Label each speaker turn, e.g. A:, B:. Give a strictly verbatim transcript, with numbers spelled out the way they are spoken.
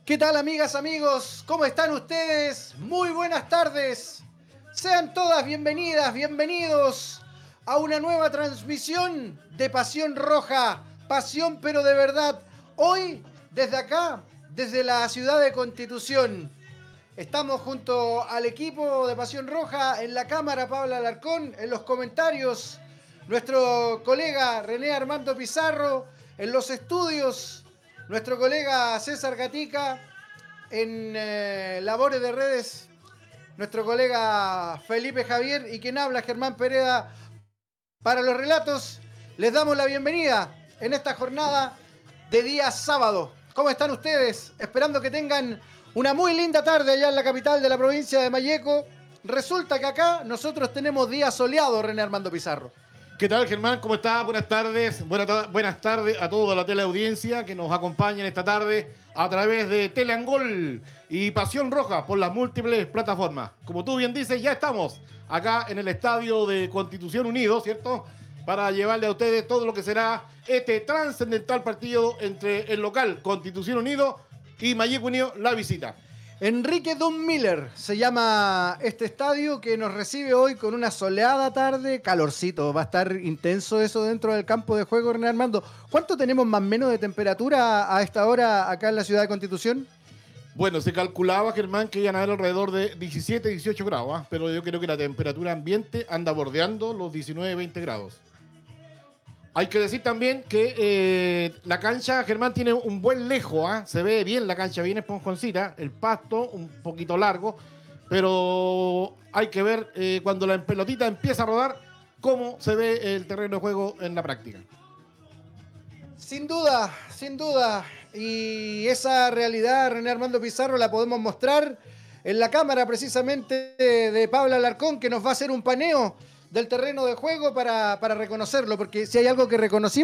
A: ¿Qué tal, amigas, amigos? ¿Cómo están ustedes? Muy buenas tardes. Sean todas bienvenidas, bienvenidos a una nueva transmisión de Pasión Roja. Pasión, pero de verdad. Hoy, desde acá, desde la ciudad de Constitución. Estamos junto al equipo de Pasión Roja, en la cámara Pablo Alarcón, en los comentarios nuestro colega René Armando Pizarro, en los estudios nuestro colega César Gatica, en eh, labores de redes nuestro colega Felipe Javier y quien habla Germán Pereda. Para los relatos les damos la bienvenida en esta jornada de día sábado. ¿Cómo están ustedes? Esperando que tengan una muy linda tarde allá en la capital de la provincia de Malleco. Resulta que acá nosotros tenemos día soleado, René Armando Pizarro.
B: ¿Qué tal, Germán? ¿Cómo estás? Buenas tardes. Buena buenas tardes a toda la teleaudiencia que nos acompaña esta tarde a través de Teleangol y Pasión Roja por las múltiples plataformas. Como tú bien dices, ya estamos acá en el estadio de Constitución Unido, ¿cierto? Para llevarle a ustedes todo lo que será este trascendental partido entre el local Constitución Unido y Malleco Unido, la visita.
A: Enrique Don Miller se llama este estadio que nos recibe hoy con una soleada tarde, calorcito. Va a estar intenso eso dentro del campo de juego, René Armando. ¿Cuánto tenemos más o menos de temperatura a esta hora acá en la ciudad de Constitución?
B: Bueno, se calculaba, Germán, que iban a haber alrededor de diecisiete, dieciocho grados, ¿eh? Pero yo creo que la temperatura ambiente anda bordeando los diecinueve, veinte grados. Hay que decir también que eh, la cancha, Germán, tiene un buen lejo, ¿eh? Se ve bien la cancha, bien esponjoncita, el pasto un poquito largo, pero hay que ver eh, cuando la pelotita empieza a rodar cómo se ve el terreno de juego en la práctica.
A: Sin duda, sin duda. Y esa realidad, René Armando Pizarro, la podemos mostrar en la cámara precisamente de Pablo Alarcón, que nos va a hacer un paneo del terreno de juego para, para reconocerlo, porque si hay algo que reconocimos